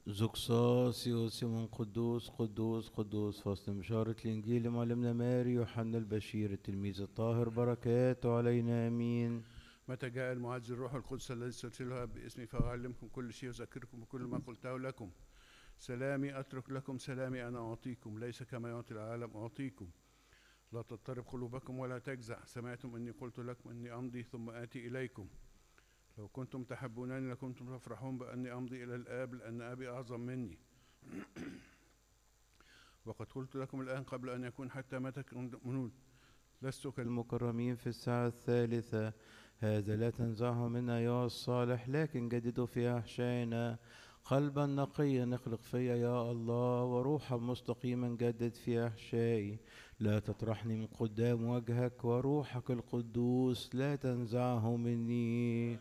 زقصاص يوسم قدوس قدوس قدوس. فصل بشارة الإنجيل لمعلمنا ماري يوحنا البشير التلميذ الطاهر، بركاته علينا آمين. متى جاء المعزي الروح القدس الذي استرسله باسمي فأعلمكم كل شيء وأذكركم بكل ما قلته لكم. سلامي أترك لكم، سلامي أنا أعطيكم، ليس كما يعطي العالم أعطيكم. لا تضطرب قلوبكم ولا تجزع. سمعتم أني قلت لكم أني أمضي ثم آتي إليكم. لو كنتم تحبونني لكنتم تفرحون بأني أمضي إلى الآب، لأن أبي أعظم مني. وقد قلت لكم الآن قبل أن يكون حتى متى تؤمنون. لست المكرمين في الساعة الثالثة. هذا لا تنزعه منا أيها الصالح، لكن جددوا في أحشائنا قلبا نقيا اخلق فيا يا الله، وروحا مستقيما جدد في أحشائي. لا تطرحني من قدام وجهك، وروحك القدوس لا تنزعه مني.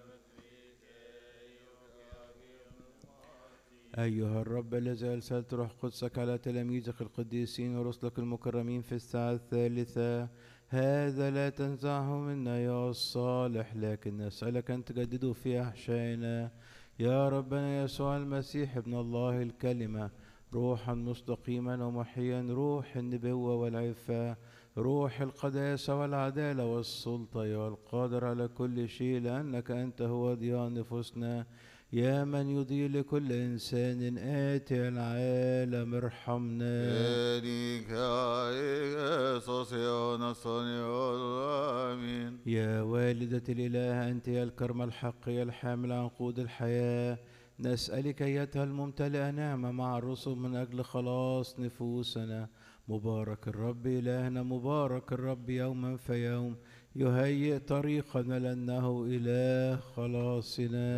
أيها الرب الذي أرسلت روح قدسك على تلاميذك القديسين ورسلك المكرمين في الساعة الثالثة، هذا لا تنزعه منا يا الصالح، لكن نسألك أن تجدده في أحشائنا يا ربنا يسوع المسيح ابن الله الكلمة، روحا مستقيما ومحيا، روح النبوة والعفة، روح القداسة والعدالة والسلطة يا القادر على كل شيء، لأنك أنت هو ضياء نفوسنا، يا من يضيء لكل إنسان آتي العالم ارحمنا. يا والدة الإله أنت يا الكرم الحقي الحامل عنقود الحياة، نسألك أيتها الممتلئة نعمة مع الرسل من أجل خلاص نفوسنا. مبارك الرب إلهنا، مبارك الرب يوما فيوم، يهيئ طريقنا لأنه إله خلاصنا.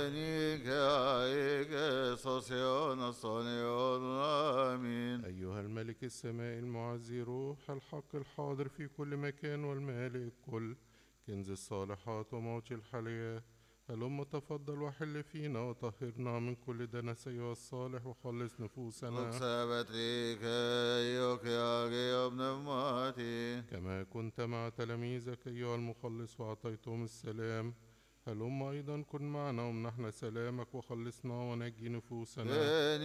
أيها الملك السماء المعزي، روح الحق الحاضر في كل مكان والمالئ الكل، كنز الصالحات وموج الحياة، هلم تفضل وحل فينا وطهرنا من كل دنس أيها الصالح وخلص نفوسنا. كما كنت مع تلاميذك أيها المخلص وأعطيتهم السلام، هلم أيضا كن معنا ومنحنا سلامك وخلصنا ونجي نفوسنا.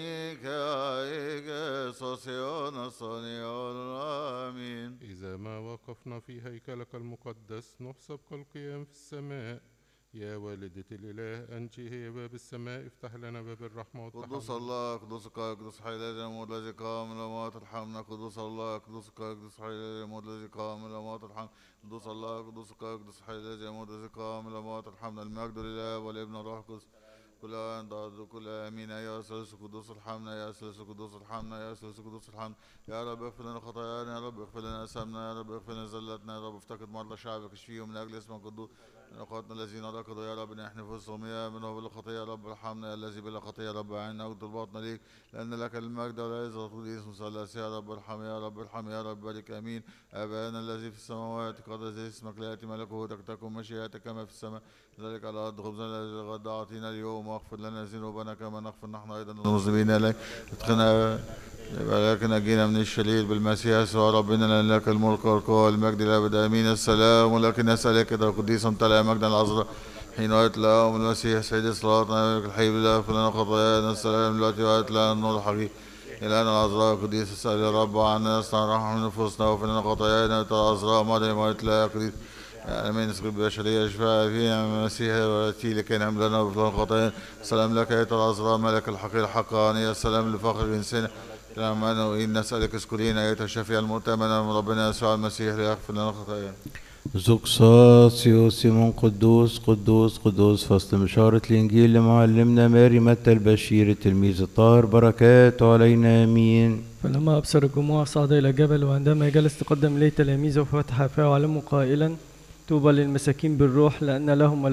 إذا ما وقفنا في هيكلك المقدس نحسب كالقيام في السماء. يا والدة الإله أنت هي باب السماء، افتح لنا باب الرحمة والتحمل. قدوس الله قدوس قدوس حي الذي الذي قام من الأموات ارحمنا. قدوس الله قدوس قدوس حي الذي قام من الأموات ارحمنا. قدوس الله قدوس قدوس حي الذي قام من الأموات ارحمنا. المجد لله والابن والروح القدس كل آن ضد كل آمين. يا ثالث قدوس ارحمنا، يا ثالث قدوس ارحمنا، يا ثالث قدوس ارحمنا. يا رب اغفر لنا خطايانا، يا رب اغفر لنا أثامنا، يا رب اغفر لنا زلتنا، يا رب افتقد مرضى شعبك اشفيهم من أجل اسمك القدوس. من أخواتنا الذين ركضوا يا رب نحن نفوسهم، يا من هو بلا خطية يا رب ارحمنا، يا الذي بلا خطية يا رب أعنا أقدر باطنا ليك، لأن لك المجد والعزة والقدس مثلث. يا رب ارحم، يا رب ارحم، يا رب بارك آمين. أبانا الذي في السماوات قدس اسمك، ليأتي ملكوتك، تكن مشيئتك كما في السماء ذلك على الأرض. خبزنا الذي غدا أعطينا اليوم، واغفر لنا ذنوبنا كما نغفر نحن أيضا المذنبين إليك، ادخلنا ولكن نجينا من الشرير بالمسيح يسوع ربنا، لأن لك الملك والقوة والمجد للأبد آمين. السلام. ولكن نسألك يا قديس امتلأ مجدا العذراء حين وقت لهم المسيح سيد صلاتنا الحي بالله اغفر لنا خطايانا. السلام دلوقتي وقت لنا النور الحقيقي إلهنا العذراء قديس اسأل يا رب عنا نستعن رحمة من نفوسنا واغفر لنا خطايانا. العذراء مريم وقت لا قديس امين. اسكت البشريه شفاء فيها من المسيح واتي لكي نعمل لنا وغفران خطايانا. السلام لك ايها العذراء ملك الحقيقه الحقانيه. السلام لفخر الانسان لما وإن نسألك اسكتين أيها الشفيع المؤتمن من ربنا يسوع المسيح ليغفر لنا خطايانا. زقصاص يوسم قدوس قدوس قدوس. فصل بشارة الإنجيل لمعلمنا ماري متى البشير التلميذ الطاهر، بركاته علينا آمين. فلما أبصر الجموع صعد إلى جبل، وعندما جلس تقدم إليه تلاميذه وفتح فاه وعلمه قائلا: طوبى للمساكين بالروح، لأن لهم